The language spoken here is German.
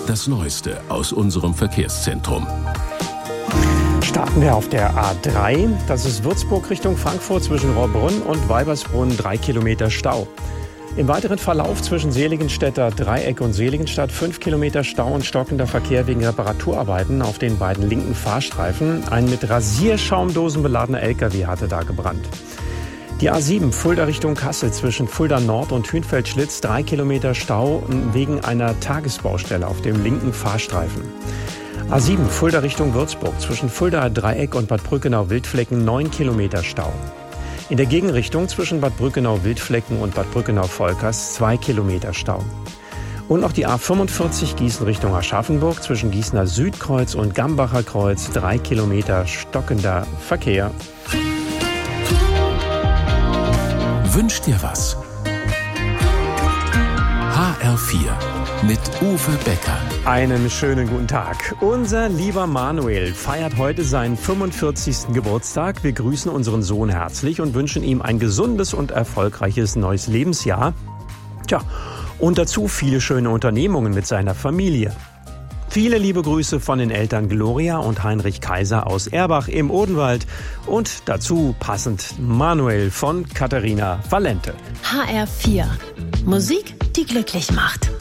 Das Neueste aus unserem Verkehrszentrum. Starten wir auf der A3. Das ist Würzburg Richtung Frankfurt zwischen Rohrbrunn und Weibersbrunn, 3 Kilometer Stau. Im weiteren Verlauf zwischen Seligenstädter Dreieck und Seligenstadt 5 Kilometer Stau und stockender Verkehr wegen Reparaturarbeiten auf den beiden linken Fahrstreifen. Ein mit Rasierschaumdosen beladener LKW hatte da gebrannt. Die A7 Fulda Richtung Kassel zwischen Fulda Nord und Hünfeld-Schlitz 3 Kilometer Stau wegen einer Tagesbaustelle auf dem linken Fahrstreifen. A7 Fulda Richtung Würzburg zwischen Fulda Dreieck und Bad Brückenau-Wildflecken 9 Kilometer Stau. In der Gegenrichtung zwischen Bad Brückenau-Wildflecken und Bad Brückenau-Volkers 2 Kilometer Stau. Und noch die A45 Gießen Richtung Aschaffenburg zwischen Gießener Südkreuz und Gambacher Kreuz 3 Kilometer stockender Verkehr. Wünsch dir was? HR4 mit Uwe Becker. Einen schönen guten Tag. Unser lieber Manuel feiert heute seinen 45. Geburtstag. Wir grüßen unseren Sohn herzlich und wünschen ihm ein gesundes und erfolgreiches neues Lebensjahr. Tja, und dazu viele schöne Unternehmungen mit seiner Familie. Viele liebe Grüße von den Eltern Gloria und Heinrich Kaiser aus Erbach im Odenwald und dazu passend Manuel von Katharina Valente. HR4. Musik, die glücklich macht.